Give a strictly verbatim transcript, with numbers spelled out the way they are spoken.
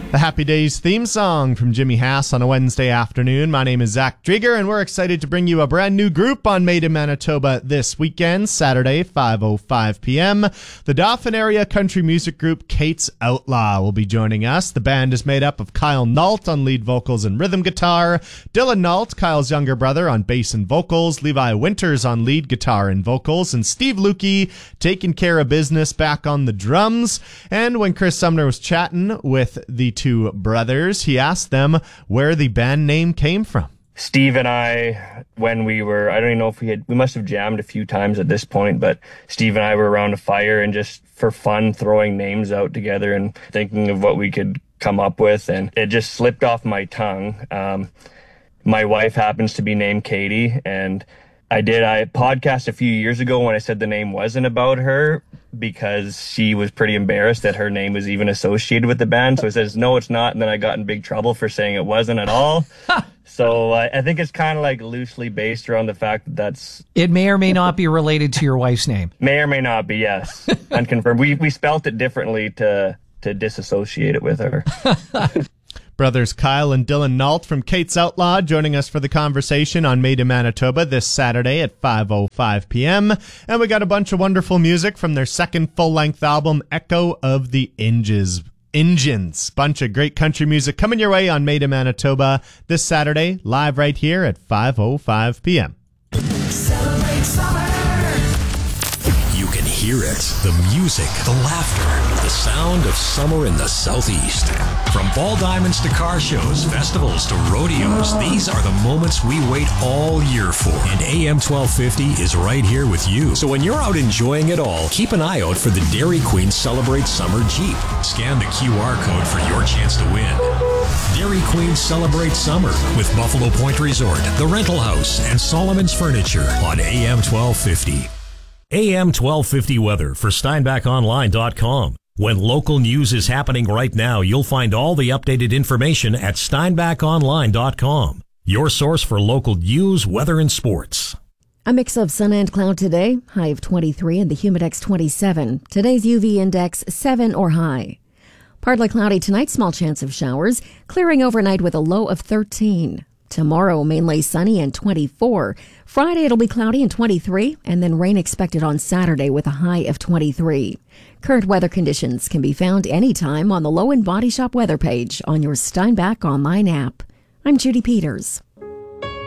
The Happy Days theme song from Jimmy Hass on a Wednesday afternoon. My name is Zach Drieger, and we're excited to bring you a brand new group on Made in Manitoba this weekend, Saturday, five oh five p.m. The Dauphin area country music group Kate's Outlaw will be joining us. The band is made up of Kyle Nault on lead vocals and rhythm guitar, Dylan Nault, Kyle's younger brother, on bass and vocals, Levi Winters on lead guitar and vocals, and Steve Lukey taking care of business back on the drums. And when Chris Sumner was chatting with the two brothers, he asked them where the band name came from. Steve and I, when we were, I don't even know if we had, we must have jammed a few times at this point, but Steve and I were around a fire and just for fun throwing names out together and thinking of what we could come up with, and it just slipped off my tongue. Um, my wife happens to be named Katie, and I did a podcast a few years ago when I said the name wasn't about her because she was pretty embarrassed that her name was even associated with the band. So I says, no, it's not. And then I got in big trouble for saying it wasn't at all. So uh, I think it's kind of like loosely based around the fact that that's... It may or may not be related to your wife's name. May or may not be, yes. Unconfirmed. We, we spelt it differently to, to disassociate it with her. Brothers Kyle and Dylan Nault from Kate's Outlaw joining us for the conversation on Made in Manitoba this Saturday at five oh five p.m. And we got a bunch of wonderful music from their second full-length album, Echo of the Inges. Engines. Bunch of great country music coming your way on Made in Manitoba this Saturday, live right here at five oh five p.m. Celebrate summer. You can hear it. The music, the laughter, the sound of summer in the Southeast. From ball diamonds to car shows, festivals to rodeos, these are the moments we wait all year for. And A M twelve fifty is right here with you. So when you're out enjoying it all, keep an eye out for the Dairy Queen Celebrate Summer Jeep. Scan the Q R code for your chance to win. Dairy Queen Celebrate Summer with Buffalo Point Resort, The Rental House, and Solomon's Furniture on A M twelve fifty. A M twelve fifty weather for Steinbach Online dot com. When local news is happening right now, you'll find all the updated information at Steinbach Online dot com. Your source for local news, weather, and sports. A mix of sun and cloud today, high of twenty-three and the Humidex twenty-seven. Today's U V index seven or high. Partly cloudy tonight, small chance of showers, clearing overnight with a low of thirteen. Tomorrow, mainly sunny and twenty-four. Friday, it'll be cloudy and twenty-three, and then rain expected on Saturday with a high of twenty-three. Current weather conditions can be found anytime on the Low and Body Shop weather page on your Steinbach Online app. I'm Judy Peters.